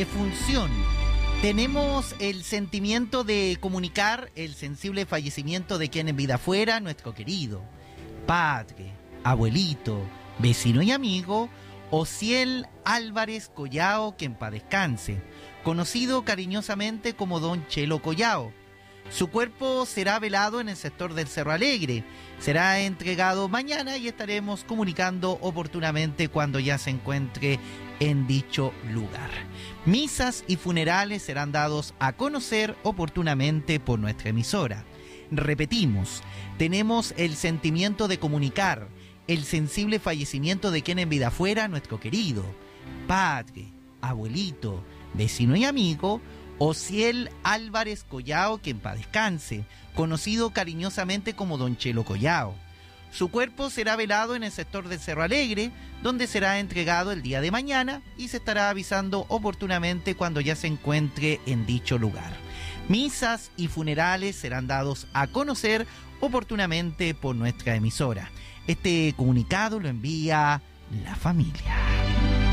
defunción. Tenemos el sentimiento de comunicar el sensible fallecimiento de quien en vida fuera, nuestro querido padre, abuelito, vecino y amigo, Ociel Álvarez Collao, que en paz descanse, conocido cariñosamente como Don Chelo Collao. Su cuerpo será velado en el sector del Cerro Alegre. Será entregado mañana y estaremos comunicando oportunamente cuando ya se encuentre en dicho lugar. Misas y funerales serán dados a conocer oportunamente por nuestra emisora. Repetimos, tenemos el sentimiento de comunicar el sensible fallecimiento de quien en vida fuera, nuestro querido padre, abuelito, vecino y amigo, Ociel Álvarez Collao, que en paz descanse, conocido cariñosamente como Don Chelo Collao. Su cuerpo será velado en el sector del Cerro Alegre, donde será entregado el día de mañana y se estará avisando oportunamente cuando ya se encuentre en dicho lugar. Misas y funerales serán dados a conocer oportunamente por nuestra emisora. Este comunicado lo envía la familia.